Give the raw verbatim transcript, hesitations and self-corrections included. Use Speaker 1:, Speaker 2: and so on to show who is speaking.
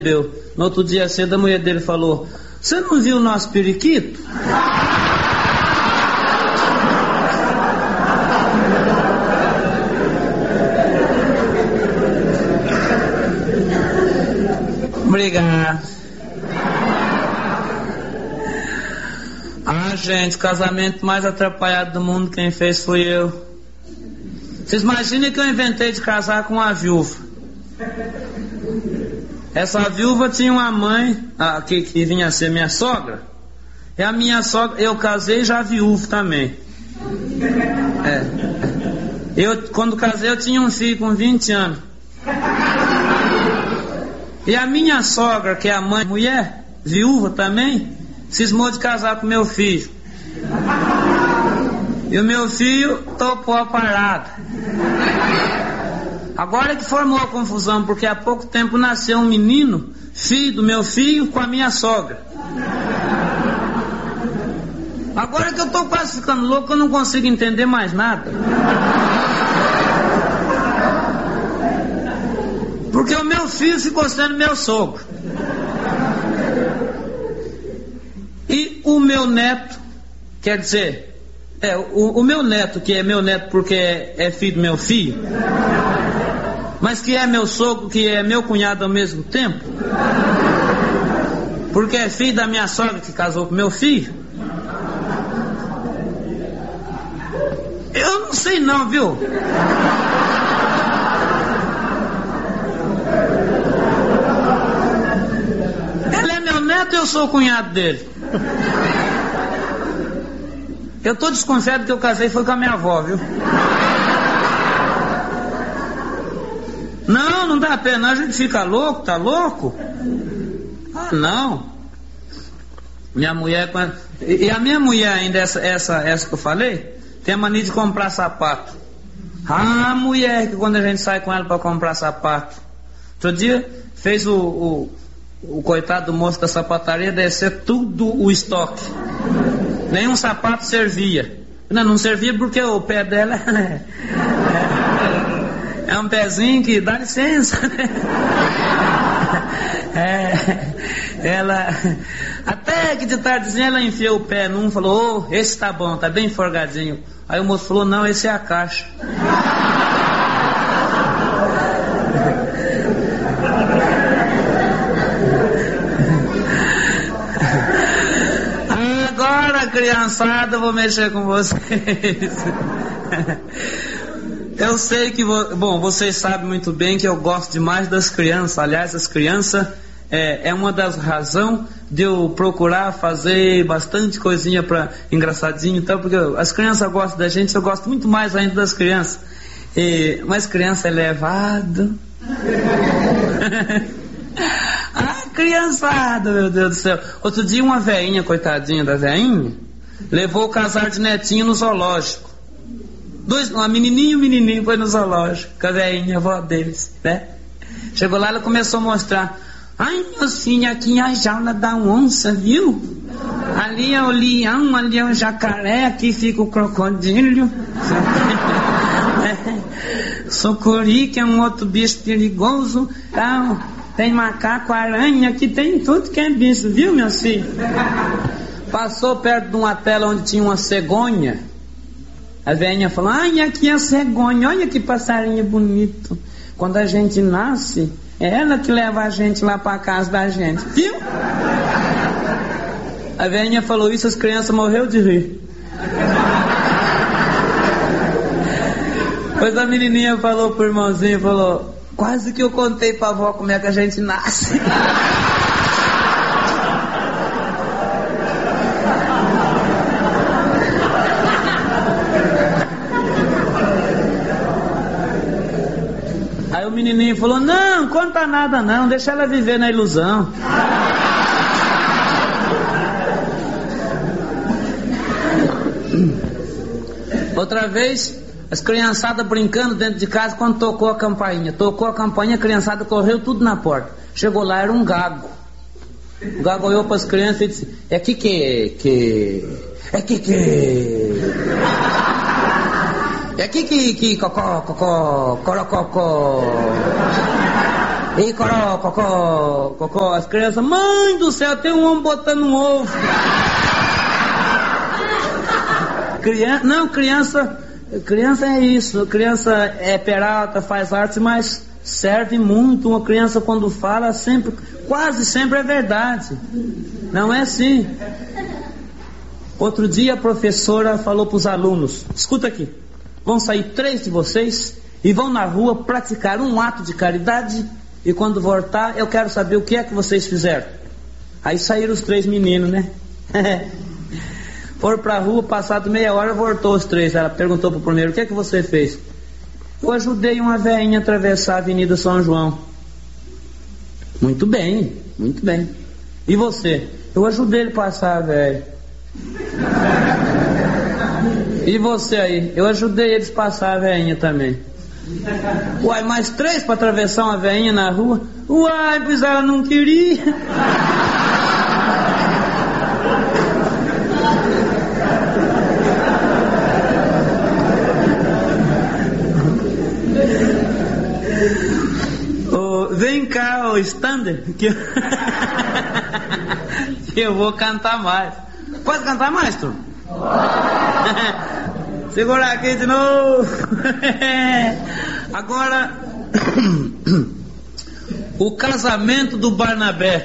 Speaker 1: Deu. No outro dia cedo a mulher dele falou: você não viu o nosso periquito? Obrigado. Ah, gente, o casamento mais atrapalhado do mundo quem fez fui eu. Vocês imaginem que eu inventei de casar com uma viúva. Essa viúva tinha uma mãe ah, que, que vinha a ser minha sogra. E a minha sogra, eu casei já viúvo também. É. Eu, quando casei, eu tinha um filho com vinte anos. E a minha sogra, que é a mãe, mulher, viúva também, cismou de casar com meu filho. E o meu filho topou a parada. Agora que formou a confusão, porque há pouco tempo nasceu um menino, filho do meu filho, com a minha sogra. Agora que eu tô quase ficando louco, eu não consigo entender mais nada. Porque o meu filho ficou sendo meu sogro. E o meu neto, quer dizer, é, o, o meu neto, que é meu neto porque é, é filho do meu filho, mas que é meu sogro, que é meu cunhado ao mesmo tempo, porque é filho da minha sogra que casou com meu filho. Eu não sei não, viu? Ele é meu neto e eu sou o cunhado dele. Eu tô desconfiado que eu casei foi com a minha avó, viu? Não, não dá pena, a gente fica louco, tá louco? Ah, não. Minha mulher, e a minha mulher ainda, essa, essa, essa que eu falei, tem a mania de comprar sapato. Ah, mulher, que quando a gente sai com ela pra comprar sapato, outro dia fez o, o, o coitado do moço da sapataria descer tudo o estoque. Nenhum sapato servia. Não, não servia porque o pé dela é, é um pezinho que dá licença, né? É, ela até que de tardezinha ela enfiou o pé num, falou: oh, esse tá bom, tá bem forgadinho. Aí o moço falou: não, esse é a caixa. Agora, criançada, eu vou mexer com vocês. Eu sei que, bom, vocês sabem muito bem que eu gosto demais das crianças. Aliás, as crianças é, é uma das razões de eu procurar fazer bastante coisinha para engraçadinho e tal, porque as crianças gostam da gente, eu gosto muito mais ainda das crianças. E, mas criança é levado. Ah, criançada, meu Deus do céu. Outro dia uma veinha, coitadinha da veinha, levou o casal de netinho no zoológico. Dois, uma menininha e um menininho foi no zoológico, com a veinha, a avó deles, né? Chegou lá, ela começou a mostrar. Ai, meus filhos, aqui é a jaula da onça, viu? Ali é o leão, ali é o jacaré, aqui fica o crocodilo. É, sucuri, que é um outro bicho perigoso, tal. Tem macaco, aranha, aqui tem tudo que é bicho, viu, meus filhos? Passou perto de uma tela onde tinha uma cegonha. A velhinha falou: ai, aqui é a cegonha, olha que passarinho bonito. Quando a gente nasce, é ela que leva a gente lá para casa da gente, viu? A velhinha falou isso, as crianças morreram de rir. Depois a menininha falou pro irmãozinho, falou: quase que eu contei pra avó como é que a gente nasce. Aí o menininho falou: não, conta nada não, deixa ela viver na ilusão. Outra vez, as criançadas brincando dentro de casa, quando tocou a campainha. Tocou a campainha, a criançada correu tudo na porta. Chegou lá, era um gago. O gago olhou para as crianças e disse: é que que... que... é que que... é que que... que... cocó, cocó, corococó... E coró, cocó, cocó, as crianças, mãe do céu, tem um homem botando um ovo. Criança, não, criança, criança é isso, criança é peralta, faz arte, mas serve muito. Uma criança quando fala, sempre, quase sempre é verdade. Não é assim. Outro dia a professora falou para os alunos, escuta aqui, vão sair três de vocês e vão na rua praticar um ato de caridade e quando voltar eu quero saber o que é que vocês fizeram. Aí saíram os três meninos, né? Foram pra rua, passado meia hora voltou os três. Ela perguntou pro primeiro, o que é que você fez? Eu ajudei uma velhinha a atravessar a Avenida São João. Muito bem, muito bem. E você? Eu ajudei ele a passar, velho. E você aí? Eu ajudei eles a passar a velhinha também. Uai, mais três para atravessar uma velhinha na rua? Uai, pois ela não queria. Oh, vem cá, ô Stander, que eu... que eu vou cantar mais. Pode cantar mais, turma? Segura aqui de novo. Agora, o casamento do Barnabé.